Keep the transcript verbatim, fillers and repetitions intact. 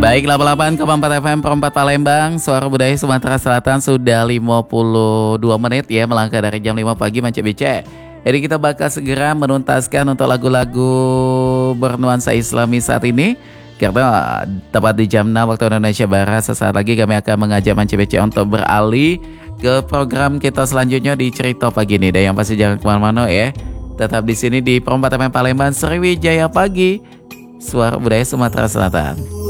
Baik, delapan puluh delapan koma empat F M Perempat Palembang, Suara Budaya Sumatera Selatan sudah lima puluh dua menit ya melangkah dari jam lima pagi Mance B C. Jadi kita bakal segera menuntaskan untuk lagu-lagu bernuansa Islami saat ini. Karena tepat di jam enam waktu Indonesia Barat, sesaat lagi kami akan mengajak Mance B C untuk beralih ke program kita selanjutnya di Cerita Pagi ini. Dan yang pasti jangan kemana-mana ya. Tetap di sini di Perempat F M Palembang, Sriwijaya Pagi, Suara Budaya Sumatera Selatan.